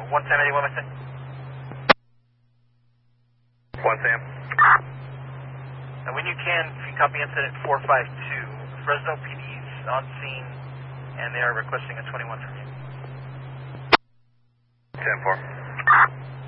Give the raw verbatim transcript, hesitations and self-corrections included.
one Sam, eighty-one, I say. one Sam. And when you can, if you copy incident four five two, Fresno P D's on scene, and they are requesting a twenty-one from you. ten four.